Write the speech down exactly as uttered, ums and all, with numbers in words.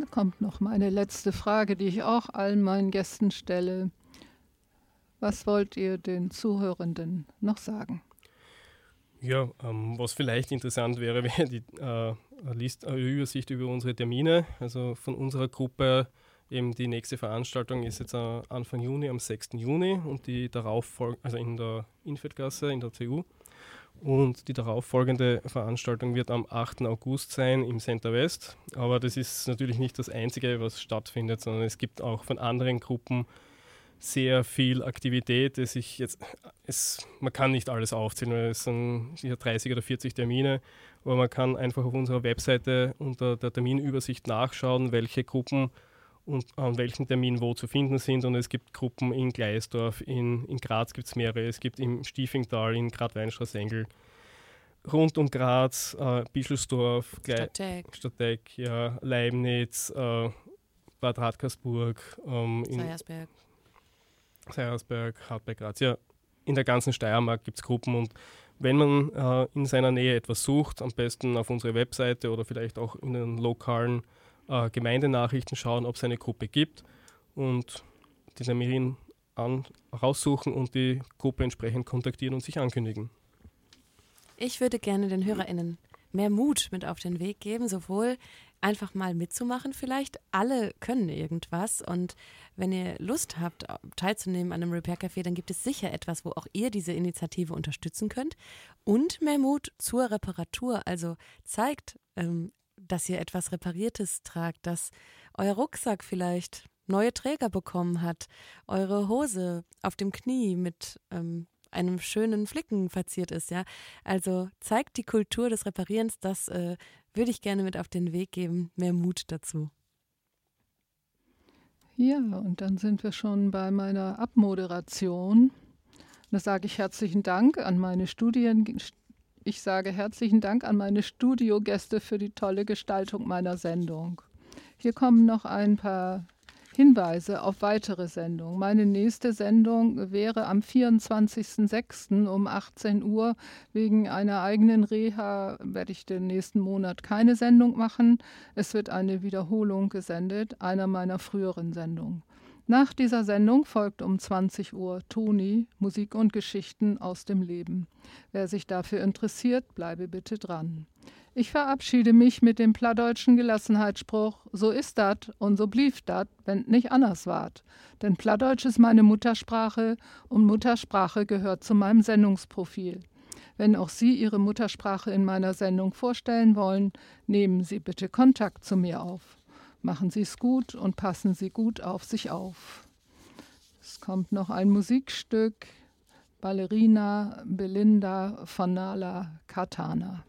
kommt noch meine letzte Frage, die ich auch allen meinen Gästen stelle. Was wollt ihr den Zuhörenden noch sagen? Ja, ähm, was vielleicht interessant wäre, wäre die äh, List, äh, Übersicht über unsere Termine. Also von unserer Gruppe, eben die nächste Veranstaltung ist jetzt äh, Anfang Juni, am sechsten Juni und die darauf folg- also in der Infetgasse, in der C U. Und die darauffolgende Veranstaltung wird am achten August sein im Center West. Aber das ist natürlich nicht das Einzige, was stattfindet, sondern es gibt auch von anderen Gruppen sehr viel Aktivität. Es ich jetzt, es, man kann nicht alles aufzählen, weil es sind sicher dreißig oder vierzig Termine, aber man kann einfach auf unserer Webseite unter der Terminübersicht nachschauen, welche Gruppen und an welchen Termin wo zu finden sind. Und es gibt Gruppen in Gleisdorf, in, in Graz gibt es mehrere, es gibt im Stiefingtal, in Grad-Weinstraße-Engel, rund um Graz, äh, Bischelsdorf, Stadteck, Stadteck, ja, Leibniz, äh, Bad Radkersburg, ähm, in Seiersberg. Seiersberg, Hartberg, Graz. Ja, in der ganzen Steiermark gibt es Gruppen und wenn man äh, in seiner Nähe etwas sucht, am besten auf unsere Webseite oder vielleicht auch in den lokalen äh, Gemeindenachrichten schauen, ob es eine Gruppe gibt und die Termin an, raussuchen und die Gruppe entsprechend kontaktieren und sich ankündigen. Ich würde gerne den HörerInnen mehr Mut mit auf den Weg geben, sowohl einfach mal mitzumachen vielleicht. Alle können irgendwas und wenn ihr Lust habt, teilzunehmen an einem Repair-Café, dann gibt es sicher etwas, wo auch ihr diese Initiative unterstützen könnt. Und mehr Mut zur Reparatur, also zeigt, ähm, dass ihr etwas Repariertes tragt, dass euer Rucksack vielleicht neue Träger bekommen hat, eure Hose auf dem Knie mit ähm, einem schönen Flicken verziert ist, ja. Also zeigt die Kultur des Reparierens, das äh, würde ich gerne mit auf den Weg geben, mehr Mut dazu. Ja, und dann sind wir schon bei meiner Abmoderation. Da sage ich herzlichen Dank an meine Studien, ich sage herzlichen Dank an meine Studiogäste für die tolle Gestaltung meiner Sendung. Hier kommen noch ein paar Hinweise auf weitere Sendungen. Meine nächste Sendung wäre am vierundzwanzigsten sechsten um achtzehn Uhr. Wegen einer eigenen Reha werde ich den nächsten Monat keine Sendung machen. Es wird eine Wiederholung gesendet, einer meiner früheren Sendungen. Nach dieser Sendung folgt um zwanzig Uhr Toni, Musik und Geschichten aus dem Leben. Wer sich dafür interessiert, bleibe bitte dran. Ich verabschiede mich mit dem plattdeutschen Gelassenheitsspruch, so ist dat und so blieb dat, wenn nicht anders ward. Denn Plattdeutsch ist meine Muttersprache und Muttersprache gehört zu meinem Sendungsprofil. Wenn auch Sie Ihre Muttersprache in meiner Sendung vorstellen wollen, nehmen Sie bitte Kontakt zu mir auf. Machen Sie es gut und passen Sie gut auf sich auf. Es kommt noch ein Musikstück, Ballerina Belinda von Nala Katana.